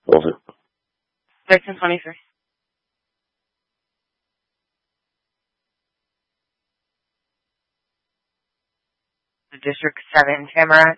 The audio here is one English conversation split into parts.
Over. 1323. The District 7 Tamarack.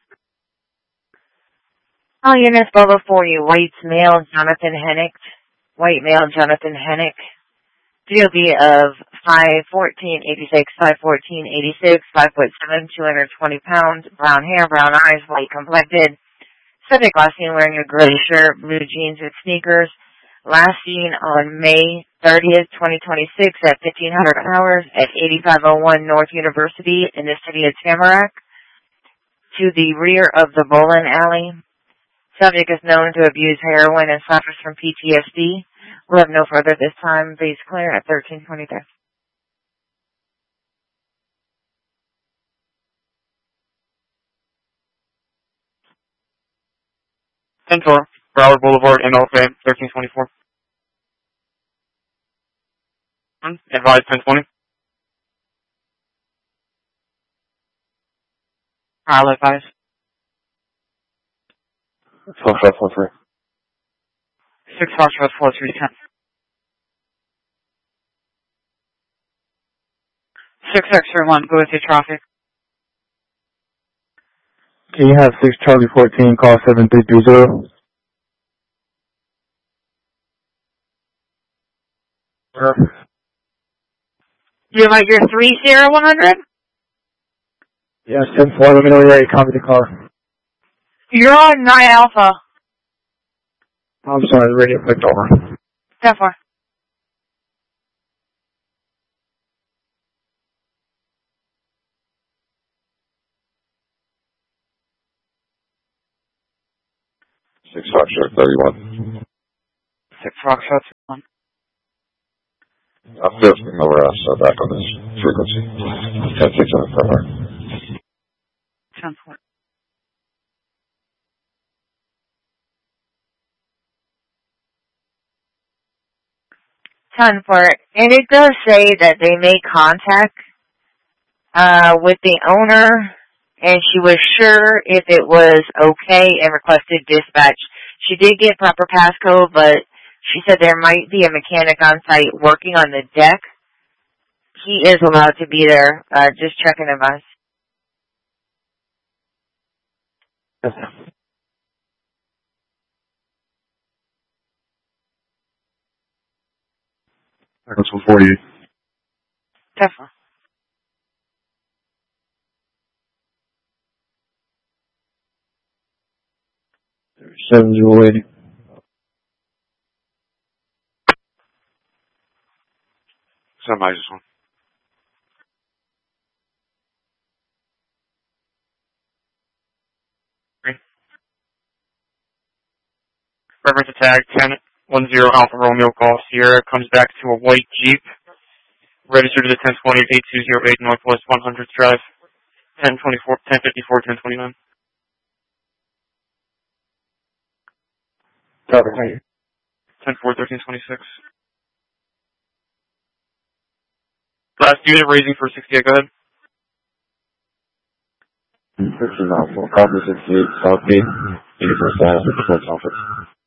All units over for you. White male Jonathan Hennick. White male Jonathan Hennick. DOB of 5'14", 5'14", 5'7", 220 pounds, brown hair, brown eyes, white complected. Subject last seen wearing a gray shirt, blue jeans with sneakers. Last seen on May 30th, 2026 at 1500 hours at 8501 North University in the city of Tamarack, to the rear of the bowling alley. Subject is known to abuse heroin and suffers from PTSD. We'll have no further this time. Please clear at 1323. 10-4, Broward Boulevard, MLK, 1324. Advise 1020. I'll advise. Foxtrot 43. 6 Foxtrot 4310. 6 X-ray 1, go with your traffic. Can you have 6 Charlie 14, call 7330? You like your 30100? Yes, 10-4, let me know you're ready. Copy the car. You're on 9 Alpha. I'm sorry, the radio clicked over. 10-4. Six Foxtrot 31. 6 Foxtrot 1. I'll still speak over us back on this frequency. 10-6 per hour. 10-4. And it does say that they made contact with the owner, and she was sure if it was okay and requested dispatch. She did get proper passcode, but she said there might be a mechanic on site working on the deck. He is allowed to be there. Just checking advice. Yes. That's 140. Definitely. Seven 080. Somebody just one. Reference to tag 1010 Alpha Romeo Golf Sierra comes back to a white Jeep. Registered to the 1020 8208 Northwest 100th Drive. 1054, 1054, 1029. Perfect, thank you. 10-4, 1326. Last unit raising for 68, go ahead. 6 is Alpha. Copy 68, South Gate, 81st Avenue, Sports Office.